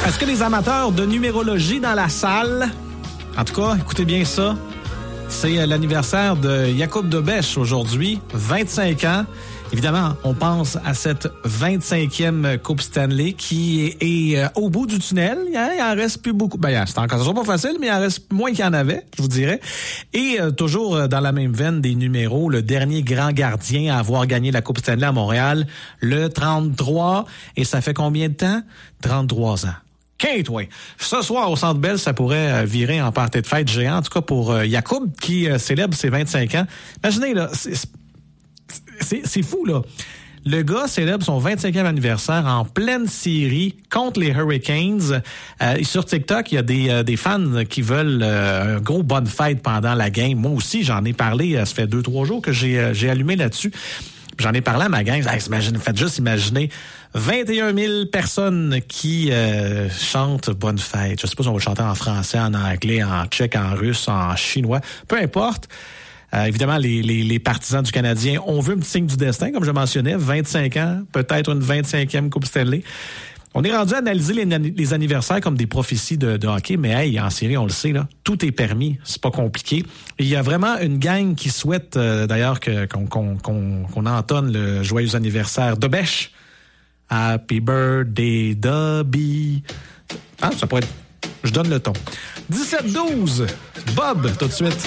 Est-ce que les amateurs de numérologie dans la salle? En tout cas, écoutez bien ça. C'est l'anniversaire de Jakub de Bech aujourd'hui, 25 ans. Évidemment, on pense à cette 25e Coupe Stanley qui est au bout du tunnel. Il en reste plus beaucoup. C'est encore pas facile, mais il en reste moins qu'il y en avait, je vous dirais. Et toujours dans la même veine des numéros, le dernier grand gardien à avoir gagné la Coupe Stanley à Montréal, le 33. Et ça fait combien de temps? 33 ans. Kate, oui. Ce soir, au Centre Bell, ça pourrait virer en party de fête géant, en tout cas pour Jakub, qui célèbre ses 25 ans. Imaginez, là, c'est fou, là. Le gars célèbre son 25e anniversaire en pleine série contre les Hurricanes. Sur TikTok, il y a des fans qui veulent un gros bonne fête pendant la game. Moi aussi, j'en ai parlé, ça fait 2-3 jours que j'ai allumé là-dessus. J'en ai parlé à ma gang. Faites juste imaginer 21 000 personnes qui chantent Bonne fête. Je sais pas si on va le chanter en français, en anglais, en tchèque, en russe, en chinois. Peu importe. Évidemment, les partisans du Canadien ont vu un petit signe du destin, comme je mentionnais. 25 ans, peut-être une 25e Coupe Stanley. On est rendu à analyser les anniversaires comme des prophéties de hockey, mais hey, en série, on le sait, là, tout est permis, c'est pas compliqué. Et il y a vraiment une gang qui souhaite, d'ailleurs, qu'on entonne le joyeux anniversaire de Bech. Happy birthday, Dobby. Ça pourrait être... Je donne le ton. 17-12, Bob, tout de suite.